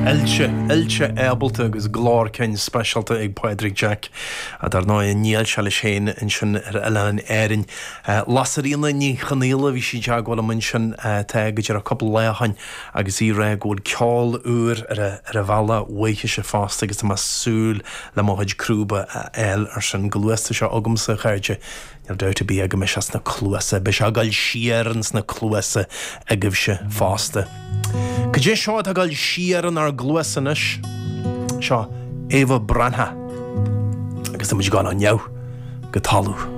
Ilse Abelta agus glár cén specialta ag Padraig Jack a dar ná níl se le chéin in sin eile éirin. Lasarína ní chanéla bhí si deagháil man sin te go dear a couple lehain agus í ré góil ceáil úr ar a bhela waithe se fásta agus tá súl le máid crúba eil ar sin gluasta se agamsa chairde. Ar dúirta bí aga me se na cluasa, be se gáil siarans na cluasa a gibh se fásta. Go dé seo a gáil siaran ar gluasanis seo Eva Branha agus tá muid gáil an neu go talú.